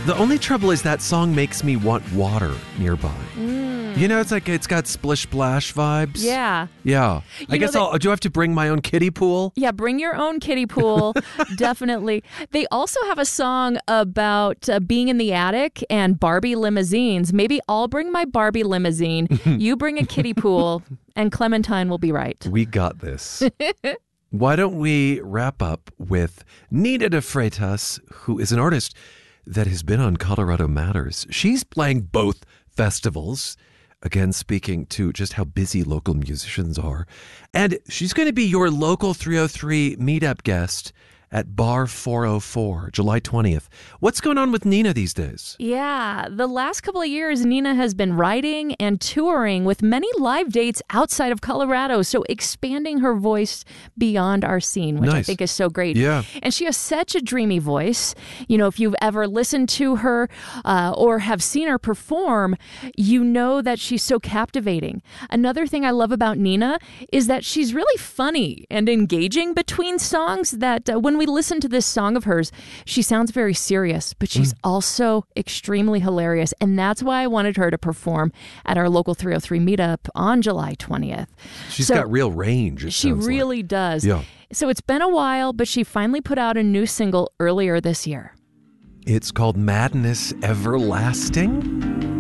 The only trouble is that song makes me want water nearby. You know, it's like it's got Splish Splash vibes. Yeah. Yeah. I guess do I have to bring my own kiddie pool? Yeah, bring your own kiddie pool. Definitely. They also have a song about being in the attic and Barbie limousines. Maybe I'll bring my Barbie limousine. You bring a kiddie pool, and Clementine will be right. We got this. Why don't we wrap up with Nina de Freitas, who is an artist that has been on Colorado Matters. She's playing both festivals. Again, speaking to just how busy local musicians are. And she's going to be your local 303 meetup guest at Bar 404, July 20th. What's going on with Nina these days? Yeah, the last couple of years, Nina has been writing and touring with many live dates outside of Colorado, so expanding her voice beyond our scene, which I think is so great. Yeah. And she has such a dreamy voice. You know, if you've ever listened to her or have seen her perform, you know that she's so captivating. Another thing I love about Nina is that she's really funny and engaging between songs, that when we listen to this song of hers, she sounds very serious, but she's also extremely hilarious. And that's why I wanted her to perform at our local 303 meetup on July 20th. She's got real range. She really does. Yeah. So it's been a while, but she finally put out a new single earlier this year. It's called Madness Everlasting.